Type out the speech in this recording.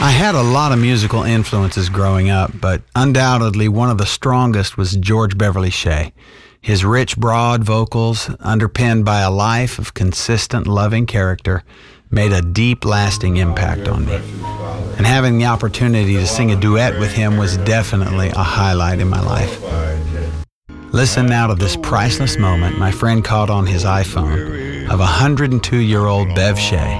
I had a lot of musical influences growing up, but undoubtedly one of the strongest was George Beverly Shea. His rich, broad vocals, underpinned by a life of consistent, loving character, made a deep, lasting impact on me. And having the opportunity to sing a duet with him was definitely a highlight in my life. Listen now to this priceless moment my friend caught on his iPhone of 102-year-old Bev Shea.